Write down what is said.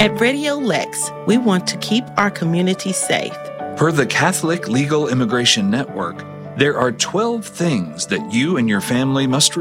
At Radio Lex, we want to keep our community safe. Per the Catholic Legal Immigration Network, there are 12 things that you and your family must